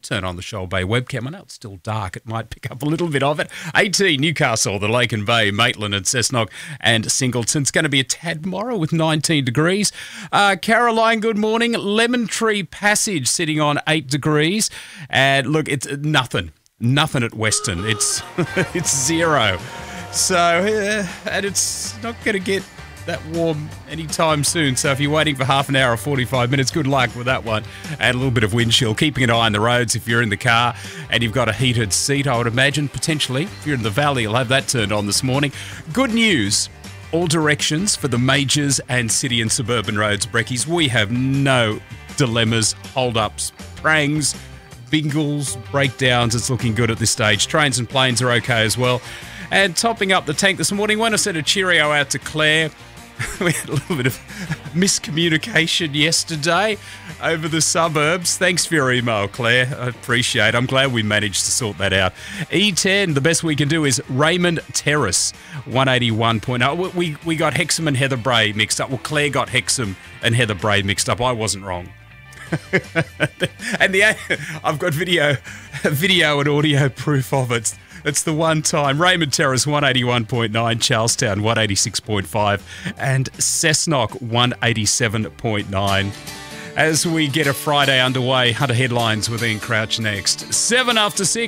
turn on the Shoal Bay webcam. I know it's still dark. It might pick up a little bit of it. 18, Newcastle, the Lake and Bay, Maitland and Cessnock and Singleton. It's going to be a tad tomorrow with 19 degrees. Caroline, good morning. Lemon Tree Passage sitting on 8 degrees. And look, it's nothing at Western. It's it's 0. So, and it's not going to get that warm anytime soon. So if you're waiting for half an hour or 45 minutes, good luck with that one. And a little bit of wind chill. Keeping an eye on the roads if you're in the car and you've got a heated seat, I would imagine, potentially. If you're in the valley, you'll have that turned on this morning. Good news. All directions for the majors and city and suburban roads, Brekkies. We have no dilemmas, hold-ups, prangs, bingles, breakdowns. It's looking good at this stage. Trains and planes are okay as well. And topping up the tank this morning, want to send a cheerio out to Claire. We had a little bit of miscommunication yesterday over the suburbs. Thanks for your email, Claire. I appreciate it. I'm glad we managed to sort that out. E10, the best we can do is Raymond Terrace, 181.0. We got Hexham and Heather Bray mixed up. Well, Claire got Hexham and Heather Bray mixed up. I wasn't wrong. And I've got video and audio proof of it. It's the one time. Raymond Terrace, 181.9. Charlestown, 186.5. And Cessnock, 187.9. As we get a Friday underway, Hunter Headlines with Ian Crouch next. 7 after 6.